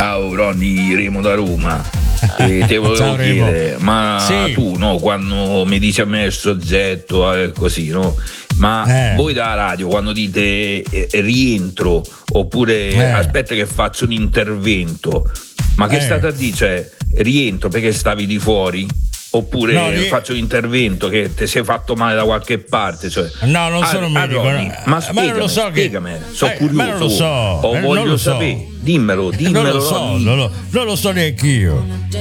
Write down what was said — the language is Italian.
Ciao Ronny, Remo da Roma. Te volevo chiedere, ma sì, tu no, quando mi dici a me il soggetto così, no? Ma voi dalla radio quando dite rientro oppure aspetta che faccio un intervento, ma che state a dire? Cioè, rientro perché stavi di fuori? Oppure faccio l'intervento che ti sei fatto male da qualche parte, cioè, no, non sono medico, ma spiegami, non lo so, spiegami, sono curioso, ma non lo so, voglio sapere, dimmelo, non lo so, non lo so neanche io.